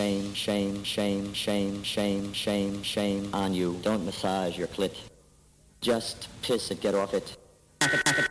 shame on you. Don't massage your clit. Just piss it, get off it.